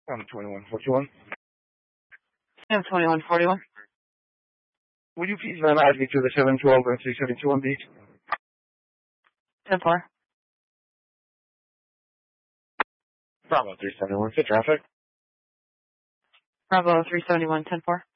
I'm 2141. I'm 2141. Would you please add me to the 712 and 371 beat? 10-4. Bravo 371, fit traffic. Bravo 371, 10-4.